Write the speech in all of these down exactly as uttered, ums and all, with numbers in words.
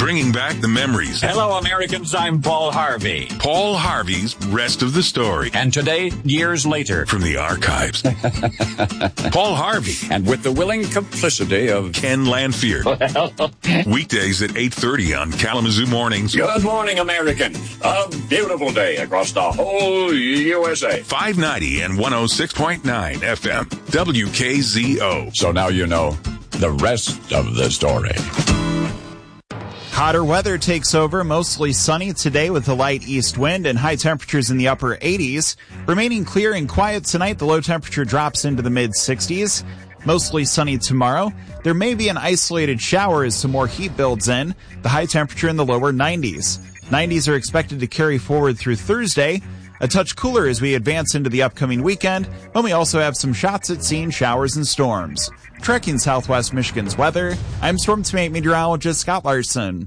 bringing back the memories. Hello, Americans. I'm Paul Harvey. Paul Harvey's Rest of the Story. And today, years later. From the archives. Paul Harvey. And with the willing complicity of Ken Lanfear. Weekdays at eight thirty on Kalamazoo Mornings. Good morning, Americans. A beautiful day across the whole U S A. five ninety and one oh six point nine F M. W K Z O. So now you know the rest of the story. Hotter weather takes over, mostly sunny today with a light east wind and high temperatures in the upper eighties. Remaining clear and quiet tonight, the low temperature drops into the mid sixties. Mostly sunny tomorrow. There may be an isolated shower as some more heat builds in. The high temperature in the lower nineties. nineties are expected to carry forward through Thursday. A touch cooler as we advance into the upcoming weekend, when we also have some shots at seeing showers and storms. Tracking Southwest Michigan's weather, I'm Storm Team eight meteorologist Scott Larson.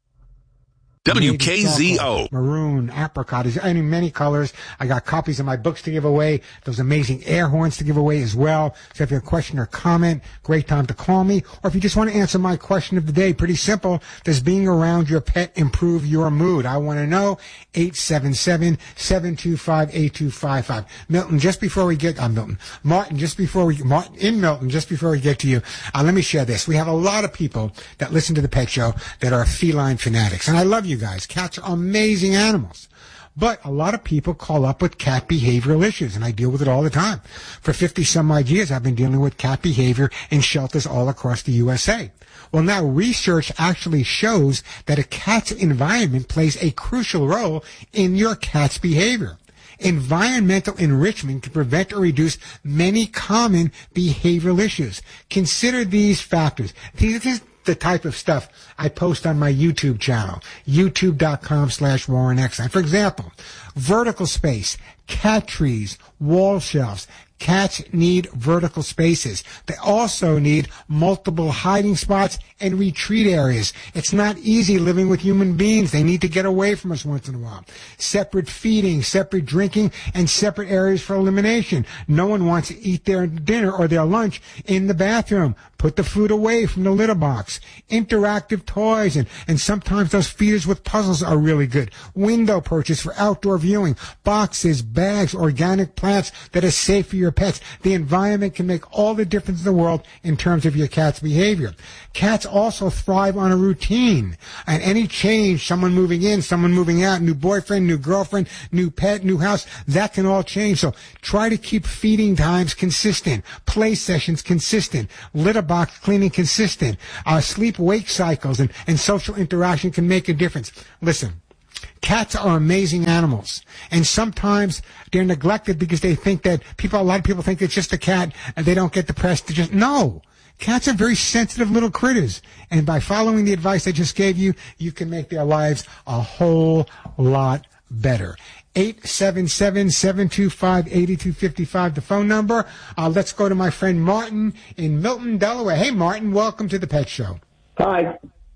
W K Z O. Maroon, apricot, is in many colors. I got copies of my books to give away, those amazing air horns to give away as well. So if you have a question or comment, great time to call me. Or if you just want to answer my question of the day, pretty simple. Does being around your pet improve your mood? I want to know. eight seven seven, seven two five, eight two five five. Milton, just before we get, I'm uh, Milton. Martin, just before we, Martin, in Milton, just before we get to you, uh, let me share this. We have a lot of people that listen to the Pet Show that are feline fanatics. And I love you. You guys. Cats are amazing animals. But a lot of people call up with cat behavioral issues, and I deal with it all the time. For fifty some odd years, I've been dealing with cat behavior in shelters all across the U S A. Well, now research actually shows that a cat's environment plays a crucial role in your cat's behavior. Environmental enrichment can prevent or reduce many common behavioral issues. Consider these factors. These are the type of stuff I post on my YouTube channel, youtube.com slash Warren X. For example, vertical space, cat trees, wall shelves. Cats need vertical spaces. They also need multiple hiding spots and retreat areas. It's not easy living with human beings. They need to get away from us once in a while. Separate feeding, separate drinking, and separate areas for elimination. No one wants to eat their dinner or their lunch in the bathroom. Put the food away from the litter box. Interactive toys, and, and sometimes those feeders with puzzles are really good. Window purchase for outdoor viewing. Boxes, bags, organic plants that are safe for your pets. The environment can make all the difference in the world in terms of your cat's behavior. Cats also thrive on a routine. And any change, someone moving in, someone moving out, new boyfriend, new girlfriend, new pet, new house, that can all change. So try to keep feeding times consistent, play sessions consistent, litter box cleaning consistent, uh, sleep-wake cycles and, and social interaction can make a difference. Listen. Cats are amazing animals, and sometimes they're neglected because they think that people, a lot of people think it's just a cat and they don't get the press to just, no. Cats are very sensitive little critters, and by following the advice I just gave you, you can make their lives a whole lot better. eight seven seven, seven two five, eight two five five, the phone number. Uh, let's go to my friend Martin in Milton, Delaware. Hey, Martin, welcome to the Pet Show. Hi.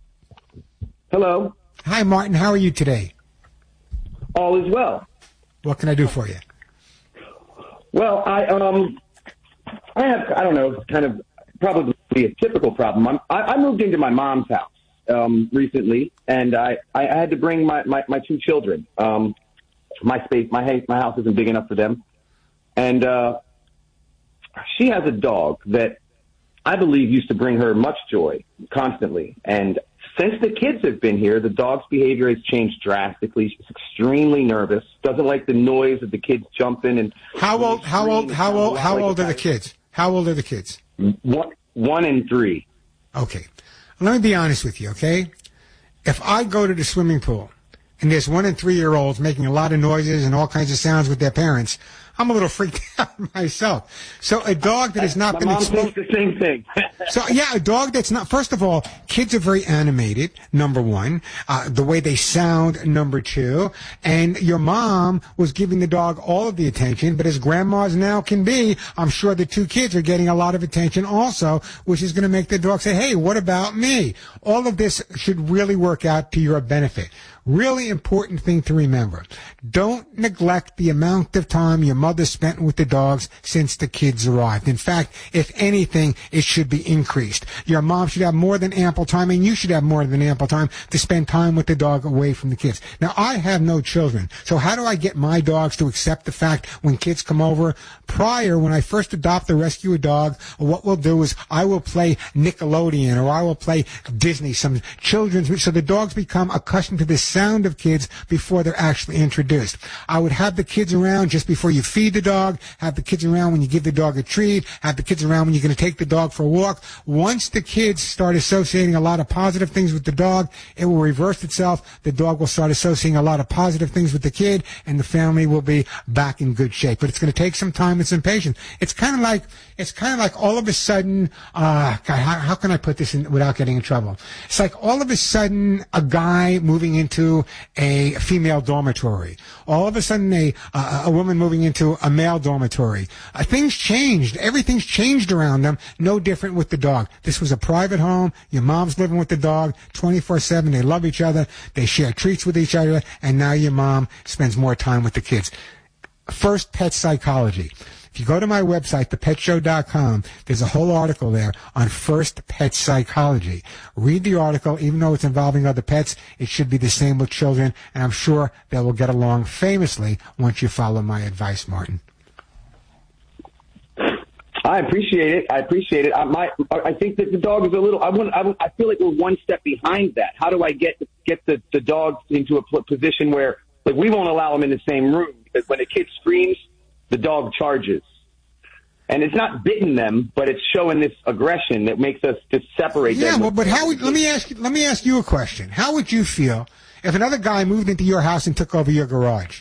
Hello. Hi, Martin. How are you today? All is well. What can I do for you? Well, I um, I have I don't know, kind of probably a typical problem. I'm, I, I moved into my mom's house um, recently, and I, I had to bring my, my, my two children. Um, my space, my my house isn't big enough for them, and uh, she has a dog that I believe used to bring her much joy constantly, and since the kids have been here, the dog's behavior has changed drastically. She's extremely nervous. Doesn't like the noise of the kids jumping and. How old? How old? How old? How old are the kids? How old are the kids? One, one and three. Okay, let me be honest with you. Okay, if I go to the swimming pool and there's one and three year olds making a lot of noises and all kinds of sounds with their parents, I'm a little freaked out myself. So a dog that has not My been mom exposed. thinks the same thing. So yeah, a dog that's not. First of all, kids are very animated. Number one, uh, the way they sound. Number two, and your mom was giving the dog all of the attention, but as grandmas now can be, I'm sure the two kids are getting a lot of attention also, which is going to make the dog say, "Hey, what about me?" All of this should really work out to your benefit. Really important thing to remember. Don't neglect the amount of time your mother spent with the dogs since the kids arrived. In fact, if anything, it should be increased. Your mom should have more than ample time, and you should have more than ample time to spend time with the dog away from the kids. Now, I have no children, so how do I get my dogs to accept the fact when kids come over? Prior, when I first adopt or rescue a dog, what we'll do is I will play Nickelodeon or I will play Disney, some children's, so the dogs become accustomed to the sound of kids before they're actually introduced. I would have the kids around just before you feed the dog, have the kids around when you give the dog a treat, have the kids around when you're going to take the dog for a walk. Once the kids start associating a lot of positive things with the dog, it will reverse itself. The dog will start associating a lot of positive things with the kid, and the family will be back in good shape. But it's going to take some time and some patience. It's kind of like, it's kind of like all of a sudden, uh, God, how, how can I put this in without getting in trouble? It's like all of a sudden a guy moving into a female dormitory. All of a sudden a, uh, a woman moving into a male dormitory. Uh, things changed. Everything's changed around them. No different with the dog. This was a private home. Your mom's living with the dog twenty-four seven. They love each other. They share treats with each other. And now your mom spends more time with the kids. First Pet Psychology. If you go to my website, the pet show dot com, there's a whole article there on First Pet Psychology. Read the article. Even though it's involving other pets, it should be the same with children, and I'm sure they will get along famously once you follow my advice, Martin. I appreciate it. I appreciate it. I, my, I think that the dog is a little. I want. I, I feel like we're one step behind that. How do I get get the, the dog into a position where, like, we won't allow them in the same room because when a kid screams, the dog charges, and it's not biting them, but it's showing this aggression that makes us just separate yeah, them. Yeah, well, but how? Would, let me ask. Let me ask you a question. How would you feel if another guy moved into your house and took over your garage?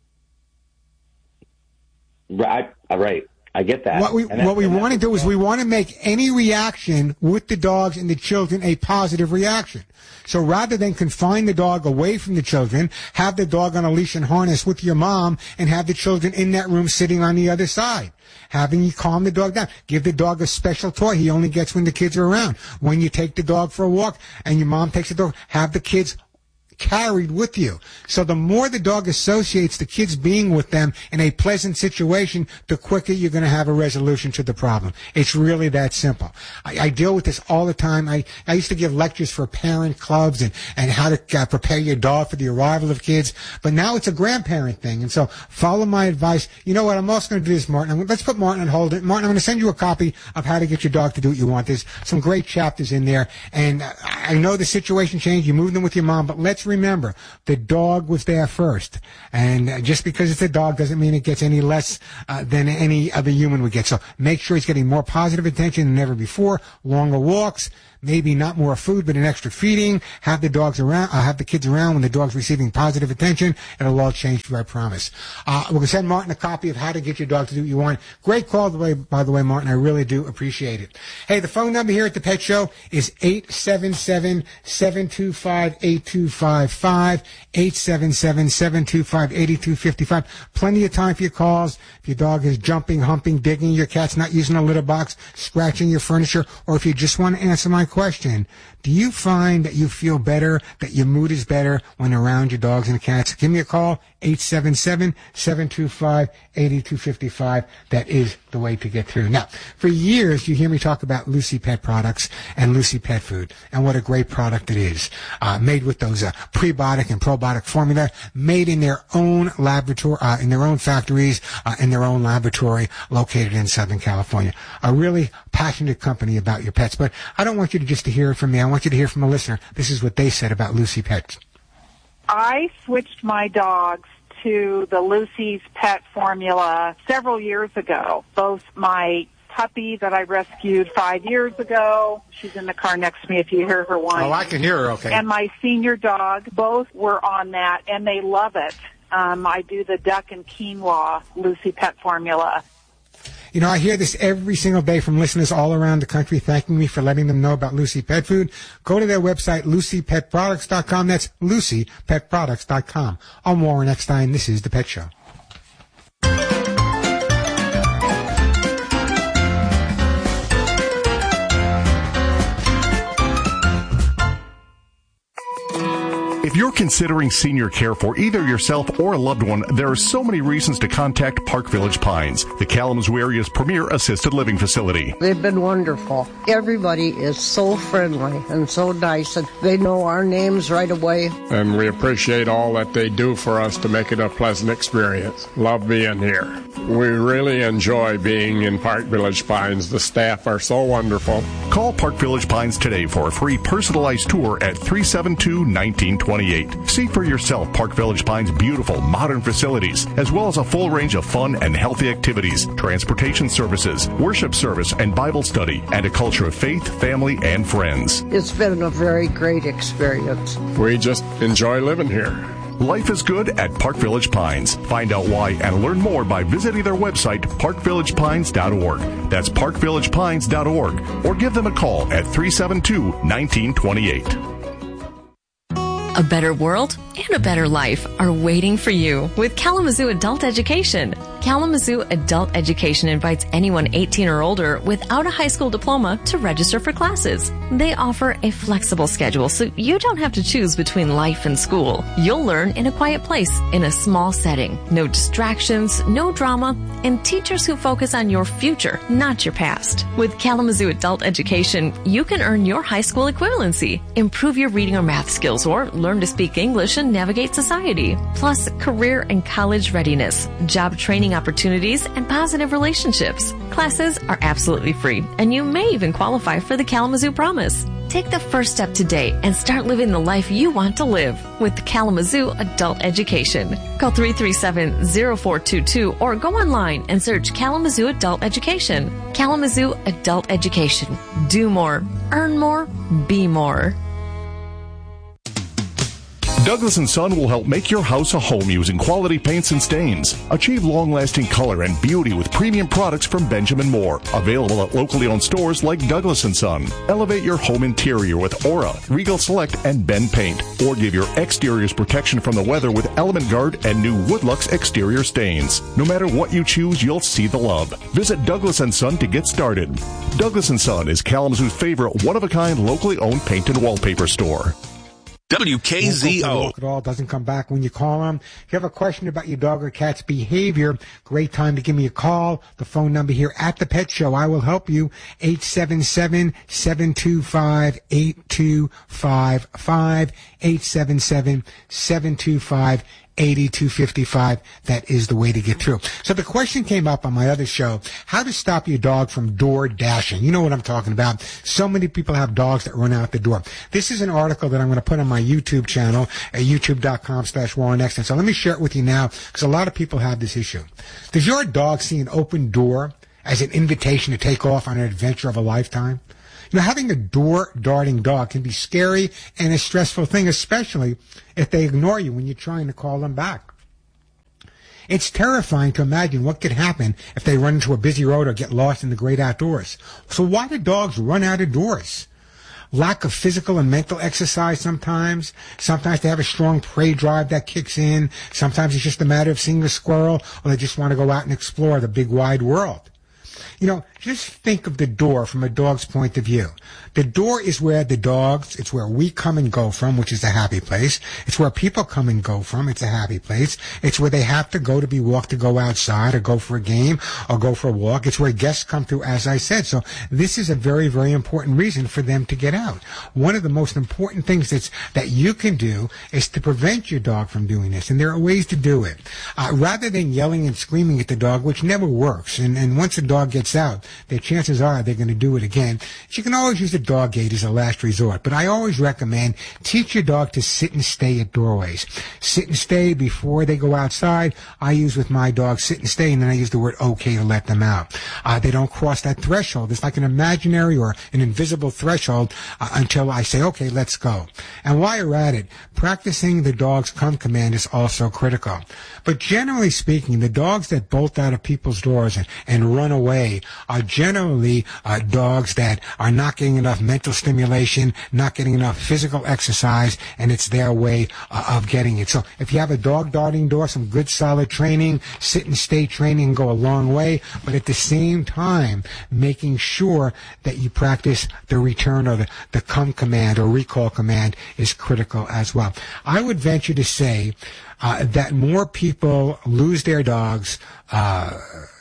Right. Right. I get that. What we what we want to do is we want to make any reaction with the dogs and the children a positive reaction. So rather than confine the dog away from the children, have the dog on a leash and harness with your mom and have the children in that room sitting on the other side. Having you calm the dog down. Give the dog a special toy he only gets when the kids are around. When you take the dog for a walk and your mom takes the dog, have the kids carried with you. So the more the dog associates the kids being with them in a pleasant situation, the quicker you're going to have a resolution to the problem. It's really that simple. I, I deal with this all the time. I, I used to give lectures for parent clubs and, and how to uh, prepare your dog for the arrival of kids, but now it's a grandparent thing. And so follow my advice. You know what? I'm also going to do this, Martin. I'm, let's put Martin on hold. Martin, I'm going to send you a copy of How to Get Your Dog to Do What You Want. There's some great chapters in there. And I know the situation changed. You moved in with your mom, but let's remember, the dog was there first. And just because it's a dog doesn't mean it gets any less uh, than any other human would get. So make sure he's getting more positive attention than ever before, longer walks, maybe not more food, but an extra feeding. Have the dogs around, uh, have the kids around when the dog's receiving positive attention. It'll all change for you, I promise. Uh, we're going to send Martin a copy of How to Get Your Dog to Do What You Want. Great call, by the way, by the way, Martin. I really do appreciate it. Hey, the phone number here at the Pet Show is eight seven seven, seven two five, eight two five five, eight seven seven, seven two five, eight two five five. Plenty of time for your calls. If your dog is jumping, humping, digging, your cat's not using a litter box, scratching your furniture, or if you just want to answer my question, do you find that you feel better, that your mood is better when around your dogs and cats? Give me a call, eight seven seven, seven two five, eight two five five. That is the way to get through. Now, for years, you hear me talk about Lucy Pet Products and Lucy Pet Food, and what a great product it is. Uh, made with those uh, prebiotic and probiotic formula, made in their own laboratory, uh, in their own factories, uh, in their own laboratory, located in Southern California. A really passionate company about your pets. But I don't want you to just to hear it from me. I want you to hear from a listener. This is what they said about Lucy Pets. I switched my dogs to the Lucy's Pet formula several years ago. Both my puppy that I rescued five years ago, she's in the car next to me if you hear her whine. Oh, I can hear her, okay. And my senior dog, both were on that, and they love it. Um, I do the duck and quinoa Lucy Pet formula. You know, I hear this every single day from listeners all around the country thanking me for letting them know about Lucy Pet Food. Go to their website, lucy pet products dot com. That's lucy pet products dot com. I'm Warren Eckstein. This is The Pet Show. If you're considering senior care for either yourself or a loved one, there are so many reasons to contact Park Village Pines, the Kalamazoo area's premier assisted living facility. They've been wonderful. Everybody is so friendly and so nice, and they know our names right away. And we appreciate all that they do for us to make it a pleasant experience. Love being here. We really enjoy being in Park Village Pines. The staff are so wonderful. Call Park Village Pines today for a free personalized tour at three seven two, one nine two eight. See for yourself Park Village Pines' beautiful modern facilities, as well as a full range of fun and healthy activities, transportation services, worship service and Bible study, and a culture of faith, family, and friends. It's been a very great experience. We just enjoy living here. Life is good at Park Village Pines. Find out why and learn more by visiting their website, park village pines dot org. That's park village pines dot org. Or give them a call at three seven two, one nine two eight. A better world and a better life are waiting for you with Kalamazoo Adult Education. Kalamazoo Adult Education invites anyone eighteen or older without a high school diploma to register for classes. They offer a flexible schedule so you don't have to choose between life and school. You'll learn in a quiet place, in a small setting. No distractions, no drama, and teachers who focus on your future, not your past. With Kalamazoo Adult Education, you can earn your high school equivalency, improve your reading or math skills, or learn to speak English and navigate society. Plus, career and college readiness, job training opportunities, and positive relationships. Classes are absolutely free, and you may even qualify for the Kalamazoo Promise. Take the first step today and start living the life you want to live with Kalamazoo Adult Education. Call three three seven, zero four two two or go online and search Kalamazoo Adult Education. Kalamazoo Adult Education. Do more, earn more, be more. Douglas and Son will help make your house a home using quality paints and stains. Achieve long-lasting color and beauty with premium products from Benjamin Moore. Available at locally owned stores like Douglas and Son. Elevate your home interior with Aura, Regal Select, and Ben Paint. Or give your exteriors protection from the weather with Element Guard and new Woodlux exterior stains. No matter what you choose, you'll see the love. Visit Douglas and Son to get started. Douglas and Son is Kalamazoo's favorite one-of-a-kind locally owned paint and wallpaper store. W K Z O. Look at all doesn't come back when you call them. If you have a question about your dog or cat's behavior, great time to give me a call. The phone number here at the Pet Show, I will help you. eight seven seven, seven two five, eight two five five. eight seven seven, seven two five, eight two five five. That is the way to get through. So the question came up on my other show, how to stop your dog from door dashing. You know what I'm talking about. So many people have dogs that run out the door. This is an article that I'm going to put on my YouTube channel at youtube.com slash Warren Exton. So let me share it with you now because a lot of people have this issue. Does your dog see an open door as an invitation to take off on an adventure of a lifetime? You know, having a door-darting dog can be scary and a stressful thing, especially if they ignore you when you're trying to call them back. It's terrifying to imagine what could happen if they run into a busy road or get lost in the great outdoors. So why do dogs run out of doors? Lack of physical and mental exercise sometimes. Sometimes they have a strong prey drive that kicks in. Sometimes it's just a matter of seeing a squirrel, or they just want to go out and explore the big wide world. You know, just think of the door from a dog's point of view. The door is where the dogs, it's where we come and go from, which is a happy place. It's where people come and go from. It's a happy place. It's where they have to go to be walked to go outside or go for a game or go for a walk. It's where guests come through, as I said. So this is a very, very important reason for them to get out. One of the most important things that's, that you can do is to prevent your dog from doing this. And there are ways to do it. Uh, rather than yelling and screaming at the dog, which never works. And, and once the dog gets out, the chances are they're going to do it again. You can always use the dog gate as a last resort, but I always recommend teach your dog to sit and stay at doorways. Sit and stay before they go outside. I use with my dog sit and stay, and then I use the word okay to let them out. Uh, they don't cross that threshold. It's like an imaginary or an invisible threshold uh, until I say, okay, let's go. And while you're at it, practicing the dog's come command is also critical. But generally speaking, the dogs that bolt out of people's doors and, and run away way are generally uh, dogs that are not getting enough mental stimulation, not getting enough physical exercise, and it's their way uh, of getting it. So if you have a dog darting door, some good solid training, sit and stay training go a long way, but at the same time, making sure that you practice the return or the, the come command or recall command is critical as well. I would venture to say uh, that more people lose their dogs. Uh,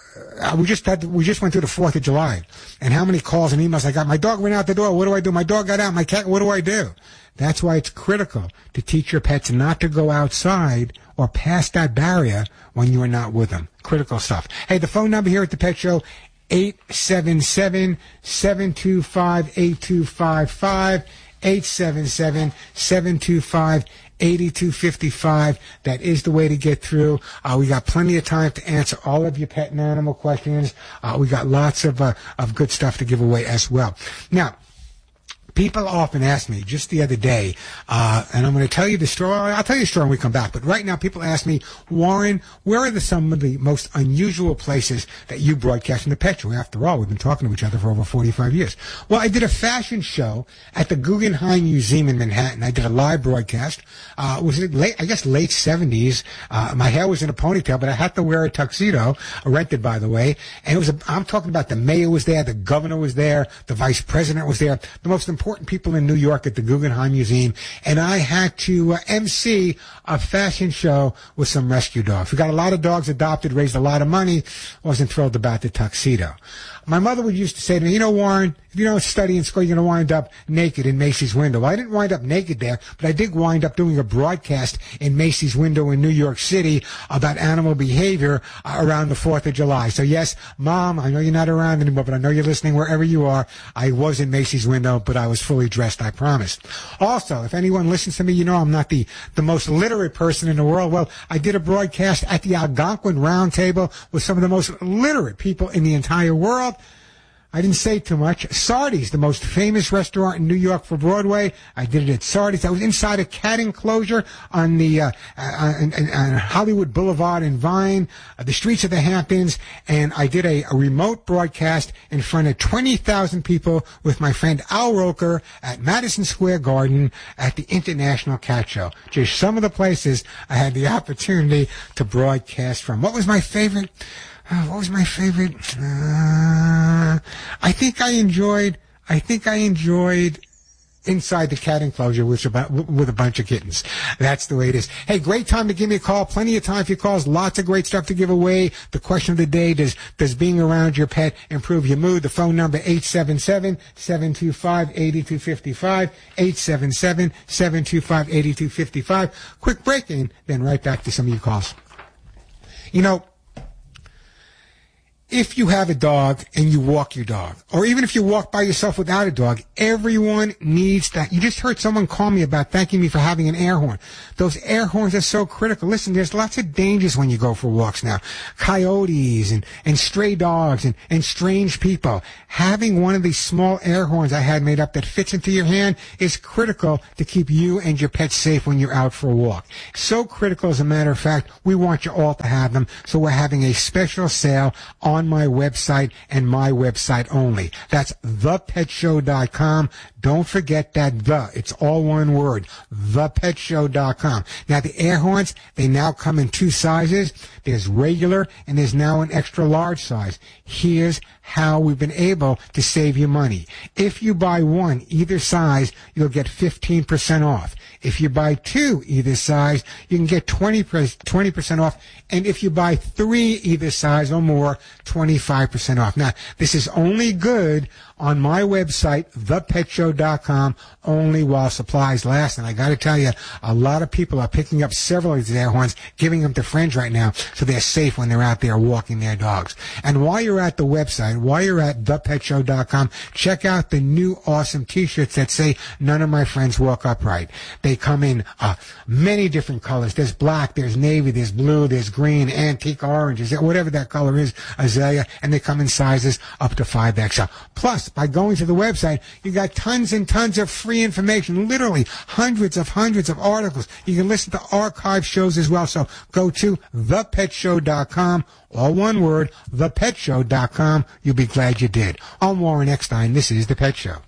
we just had we just went through the Fourth of July, and how many calls and emails I got. My dog went out the door. What do I do? My dog got out. My cat. What do I do? That's why it's critical to teach your pets not to go outside or past that barrier when you are not with them. Critical stuff. Hey, the phone number here at the Pet Show, eight seven seven, seven two five, eight two five five. eight seven seven, seven two five, eight two five five. That is the way to get through. Uh, we got plenty of time to answer all of your pet and animal questions. Uh, we got lots of uh, of good stuff to give away as well. Now, people often ask me, just the other day, uh, and I'm going to tell you the story. I'll tell you the story when we come back. But right now, people ask me, Warren, where are the, some of the most unusual places that you broadcast in the Pet Show? After all, we've been talking to each other for over forty-five years. Well, I did a fashion show at the Guggenheim Museum in Manhattan. I did a live broadcast. Uh, it was late, I guess, late seventies. Uh, my hair was in a ponytail, but I had to wear a tuxedo, rented, by the way. And it was, a, I'm talking about the mayor was there, the governor was there, the vice president was there, the most important people in New York at the Guggenheim Museum, and I had to uh, M C a fashion show with some rescue dogs. We got a lot of dogs adopted, raised a lot of money. Wasn't thrilled about the tuxedo. My mother would used to say to me, you know, Warren, if you don't study in school, you're going to wind up naked in Macy's window. Well, I didn't wind up naked there, but I did wind up doing a broadcast in Macy's window in New York City about animal behavior uh, around the fourth of July. So, yes, Mom, I know you're not around anymore, but I know you're listening wherever you are. I was in Macy's window, but I was fully dressed, I promise. Also, if anyone listens to me, you know I'm not the, the most literate person in the world. Well, I did a broadcast at the Algonquin Round Table with some of the most literate people in the entire world. I didn't say too much. Sardi's, the most famous restaurant in New York for Broadway. I did it at Sardi's. I was inside a cat enclosure on the uh, on, on, on Hollywood Boulevard in Vine, uh, the streets of the Hamptons, and I did a, a remote broadcast in front of twenty thousand people with my friend Al Roker at Madison Square Garden at the International Cat Show. Just some of the places I had the opportunity to broadcast from. What was my favorite? Uh, what was my favorite? Uh, I think I enjoyed, I think I enjoyed inside the cat enclosure with, about, with a bunch of kittens. That's the way it is. Hey, great time to give me a call. Plenty of time for your calls. Lots of great stuff to give away. The question of the day, does, does being around your pet improve your mood? The phone number, eight seven seven, seven two five, eight two five five, eight seven seven, seven two five, eight two five five. Quick break in, then right back to some of your calls. You know, if you have a dog and you walk your dog, or even if you walk by yourself without a dog, everyone needs that. You just heard someone call me about thanking me for having an air horn. Those air horns are so critical. Listen, there's lots of dangers when you go for walks now. Coyotes and, and stray dogs and, and strange people. Having one of these small air horns I had made up that fits into your hand is critical to keep you and your pets safe when you're out for a walk. So critical, as a matter of fact, we want you all to have them. So we're having a special sale on on my website and my website only. That's the pet show dot com. Don't forget that the. It's all one word. the pet show dot com. Now, the air horns, they now come in two sizes. There's regular and there's now an extra large size. Here's how we've been able to save you money. If you buy one, either size, you'll get fifteen percent off. If you buy two, either size, you can get twenty percent off. And if you buy three, either size or more, twenty-five percent off. Now, this is only good on my website, the pet show dot com, only while supplies last. And I got to tell you, a lot of people are picking up several of these air horns, giving them to friends right now, so they're safe when they're out there walking their dogs. And while you're at the website, while you're at the pet show dot com, check out the new awesome T-shirts that say, "None of my friends walk upright." They come in uh, many different colors. There's black, there's navy, there's blue, there's green, antique oranges, whatever that color is, azalea, and they come in sizes up to five X L. Plus, Plus, by going to the website, you got tons and tons of free information, literally hundreds of hundreds of articles. You can listen to archive shows as well. So go to the pet show dot com, all one word, the pet show dot com. You'll be glad you did. I'm Warren Eckstein. This is The Pet Show.